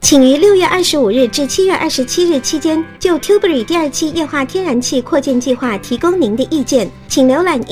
请于6月25日至7月27日期间就 Tilbury 第2期液化天然气扩建计划提供您的意见，请浏览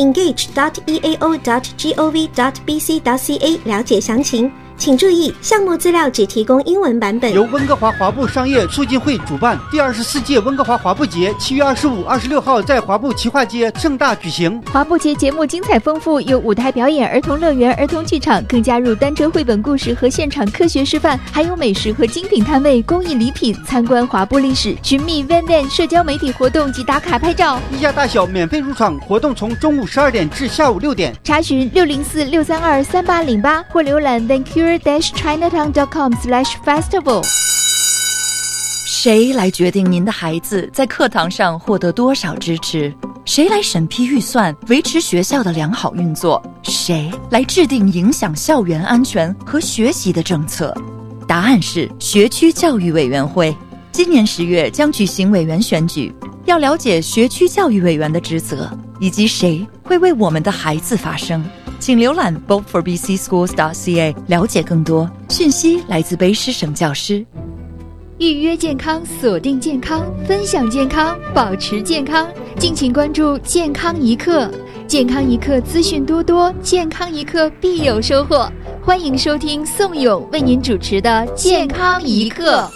engage.eao.gov.bc.ca 了解详情。请注意，项目资料只提供英文版本。 由温哥华华埠商业促进会主办，第24届温哥华华埠节7月25、26号在华埠奇化街盛大举行。 华埠节节目精彩丰富，有舞台表演、儿童乐园、儿童剧场，更加入单车绘本故事和现场科学示范，还有美食和精品摊位、公益礼品，参观华埠历史，寻觅 Van 社交媒体活动及打卡拍照。 一家大小免费入场，活动从中午12点至下午6点。 查询604-632-3808或浏览 Vancouver-Chinatown.com/festival。 谁来决定您的孩子在课堂上获得多少支持？谁来审批预算，维持学校的良好运作？谁来制定影响校园安全和学习的政策？答案是学区教育委员会。今年10月将举行委员选举，要了解学区教育委员的职责，以及谁会为我们的孩子发声。请浏览 voteforbcschools.ca 了解更多讯息，来自卑诗省教师。 预约健康，锁定健康，分享健康，保持健康。敬请关注健康一刻，健康一刻资讯多多，健康一刻必有收获。欢迎收听宋勇为您主持的健康一刻。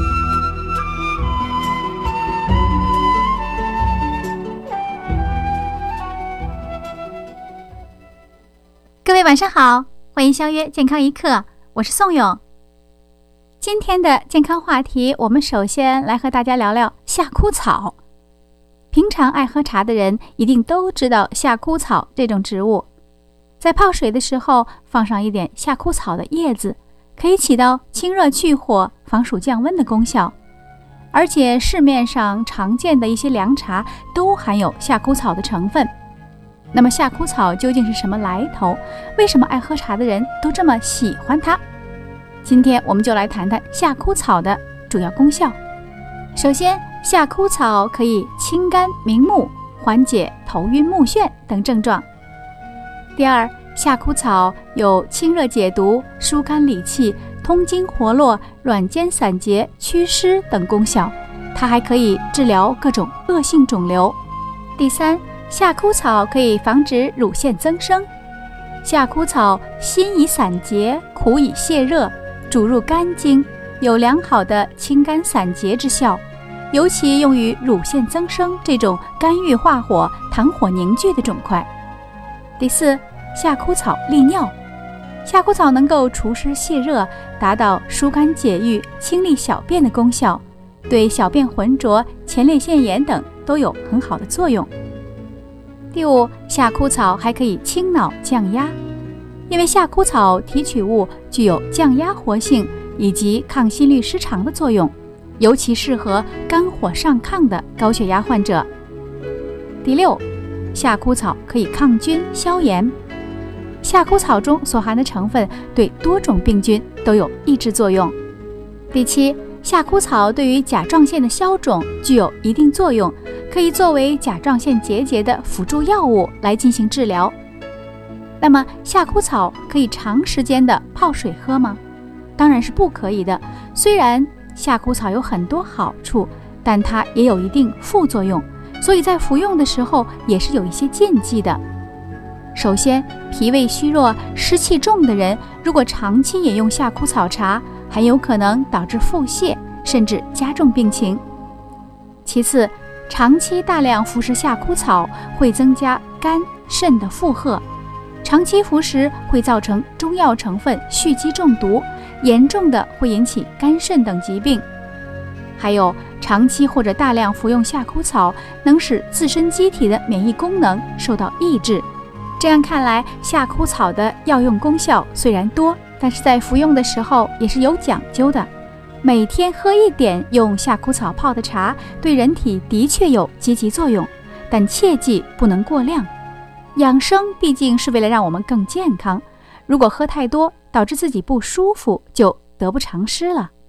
各位晚上好，欢迎相约健康一刻，我是宋勇。今天的健康话题，我们首先来和大家聊聊夏枯草。平常爱喝茶的人一定都知道夏枯草这种植物，在泡水的时候放上一点夏枯草的叶子，可以起到清热去火、防暑降温的功效。而且市面上常见的一些凉茶都含有夏枯草的成分。那么夏枯草究竟是什么来头？为什么爱喝茶的人都这么喜欢它？今天我们就来谈谈夏枯草的主要功效。首先，夏枯草可以清肝明目，缓解头晕目眩等症状。第二，夏枯草有清热解毒、疏肝理气、通经活络、软坚散结、祛湿等功效，它还可以治疗各种恶性肿瘤。第三，夏枯草可以防止乳腺增生。夏枯草辛以散结，苦以泻热，主入肝经，有良好的清肝散结之效，尤其用于乳腺增生这种肝郁化火、痰火凝聚的肿块。第四，夏枯草利尿。夏枯草能够除湿泻热，达到疏肝解郁、清利小便的功效，对小便浑浊、前列腺炎等都有很好的作用。第五，夏枯草还可以清脑降压，因为夏枯草提取物具有降压活性以及抗心律失常的作用，尤其适合肝火上亢的高血压患者。第六，夏枯草可以抗菌消炎。夏枯草中所含的成分对多种病菌都有抑制作用。第七，夏枯草对于甲状腺的消肿具有一定作用，可以作为甲状腺结节的辅助药物来进行治疗。那么夏枯草可以长时间的泡水喝吗？当然是不可以的。虽然夏枯草有很多好处，但它也有一定副作用，所以在服用的时候也是有一些禁忌的。首先，脾胃虚弱、湿气重的人，如果长期饮用夏枯草茶，很有可能导致腹泻，甚至加重病情。其次，长期大量服食夏枯草会增加肝肾的负荷，长期服食会造成中药成分蓄积中毒，严重的会引起肝肾等疾病。还有，长期或者大量服用夏枯草能使自身机体的免疫功能受到抑制。这样看来，夏枯草的药用功效虽然多，但是在服用的时候也是有讲究的。每天喝一点用夏枯草泡的茶，对人体的确有积极作用，但切记不能过量。养生毕竟是为了让我们更健康，如果喝太多导致自己不舒服，就得不偿失了。